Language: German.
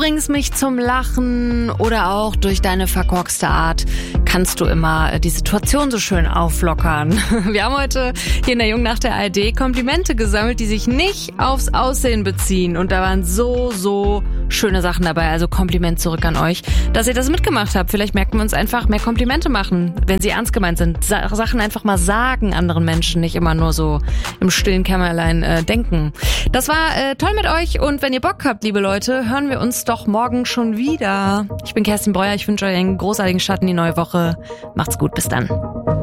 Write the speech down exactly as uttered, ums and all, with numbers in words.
bringst mich zum Lachen oder auch durch deine verkorkste Art kannst du immer die Situation so schön auflockern. Wir haben heute hier in der Jungen nach der A R D Komplimente gesammelt, die sich nicht aufs Aussehen beziehen. Und da waren so, so schöne Sachen dabei. Also Kompliment zurück an euch, dass ihr das mitgemacht habt. Vielleicht merken wir uns einfach mehr Komplimente machen, wenn sie ernst gemeint sind. Sa- Sachen einfach mal sagen anderen Menschen, nicht immer nur so im stillen Kämmerlein äh, denken. Das war äh, toll mit euch und wenn ihr Bock habt, liebe Leute, hören wir uns doch morgen schon wieder. Ich bin Kerstin Breuer, ich wünsche euch einen großartigen Start in die neue Woche. Macht's gut, bis dann.